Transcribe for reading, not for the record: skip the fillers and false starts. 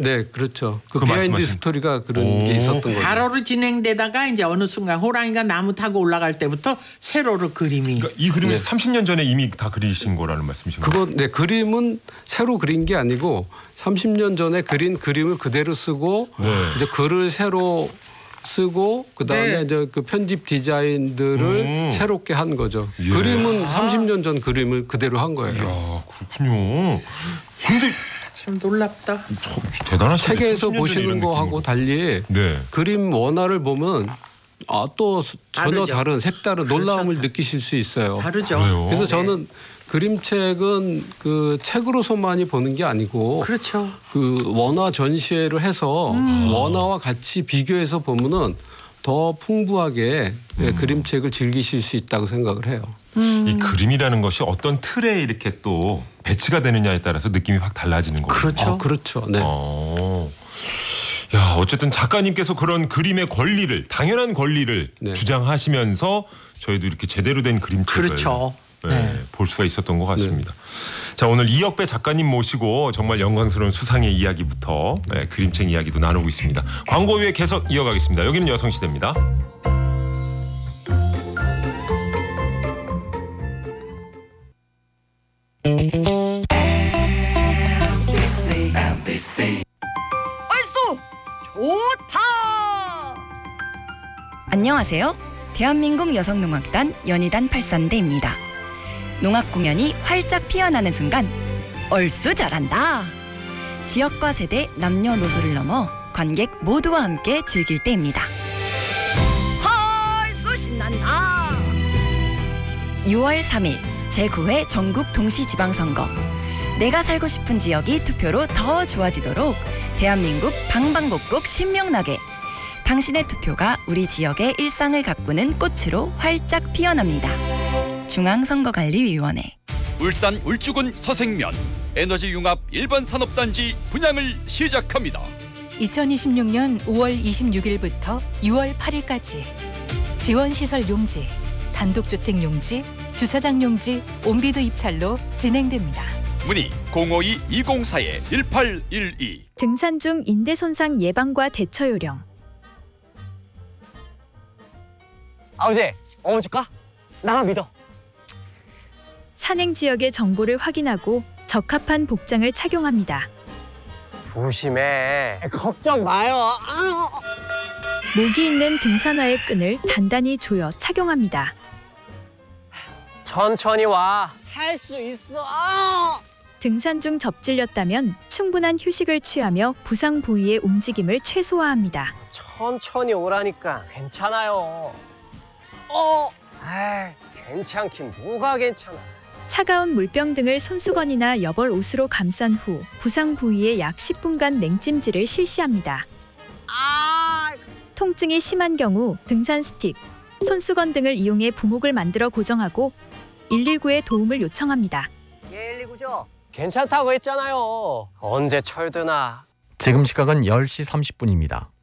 네, 그렇죠. 그 그 비하인드 말씀하신- 스토리가 그런 게 있었던 거죠. 가로로 진행되다가 이제 어느 순간 호랑이가 나무 타고 올라갈 때부터 세로로 그림이. 그러니까 이 그림은 30년 전에 이미 다 그리신 거라는 말씀이신 거예요? 그건 네, 그림은 새로 그린 게 아니고 30년 전에 그린 그림을 그대로 쓰고 이제 글을 새로 쓰고 그다음에 네. 이제 그 편집 디자인들을 새롭게 한 거죠. 예. 그림은 30년 전 그림을 그대로 한 거예요. 이야, 그렇군요. 근데 참 놀랍다. 대단하시네. 책에서 30년 전에 보시는 이런 거하고 느낌으로. 달리 네. 그림 원화를 보면 또 전혀 다르죠. 다른 색다른 놀라움을 느끼실 수 있어요. 다르죠. 그래요? 그래서 저는 그림책은 그 책으로서만이 보는 게 아니고 그렇죠. 그 원화 전시회를 해서 원화와 같이 비교해서 보면은 더 풍부하게 그림책을 즐기실 수 있다고 생각을 해요. 이 그림이라는 것이 어떤 틀에 이렇게 또 배치가 되느냐에 따라서 느낌이 확 달라지는 거죠. 그렇죠. 그렇죠. 네. 야, 어쨌든 작가님께서 그런 그림의 권리를, 당연한 권리를 네. 주장하시면서 저희도 이렇게 제대로 된 그림책을 그렇죠. 볼 수가 있었던 것 같습니다. 자, 오늘 이혁배 작가님 모시고 정말 영광스러운 수상의 이야기부터 그림책 이야기도 나누고 있습니다. 광고 후에 계속 이어가겠습니다. 여기는 여성시대입니다. 얼쑤 좋다. 안녕하세요. 대한민국 여성농악단 연희단 83대입니다. 농악 공연이 활짝 피어나는 순간 얼쑤 잘한다. 지역과 세대 남녀노소를 넘어 관객 모두와 함께 즐길 때입니다. 얼쑤 신난다. 6월 3일 제9회 전국 동시지방선거. 내가 살고 싶은 지역이 투표로 더 좋아지도록 대한민국 방방곡곡 신명나게 당신의 투표가 우리 지역의 일상을 가꾸는 꽃으로 활짝 피어납니다. 중앙선거관리위원회. 울산 울주군 서생면 에너지융합 1번 산업단지 분양을 시작합니다. 2026년 5월 26일부터 6월 8일까지 지원시설 용지, 단독주택 용지, 주차장 용지, 온비드 입찰로 진행됩니다. 문의 052-204-1812. 등산 중 인대 손상 예방과 대처 요령. 아버지, 업어줄까? 나만 믿어. 산행 지역의 정보를 확인하고 적합한 복장을 착용합니다. 조심해. 걱정 마요. 목이 있는 등산화의 끈을 단단히 조여 착용합니다. 천천히 와. 할 수 있어. 등산 중 접질렸다면 충분한 휴식을 취하며 부상 부위의 움직임을 최소화합니다. 천천히 오라니까. 괜찮아요. 괜찮긴 뭐가 괜찮아. 차가운 물병 등을 손수건이나 여벌 옷으로 감싼 후 부상 부위에 약 10분간 냉찜질을 실시합니다. 통증이 심한 경우 등산 스틱, 손수건 등을 이용해 부목을 만들어 고정하고 119에 도움을 요청합니다. 119죠? 괜찮다고 했잖아요. 언제 철드나. 지금 시각은 10시 30분입니다.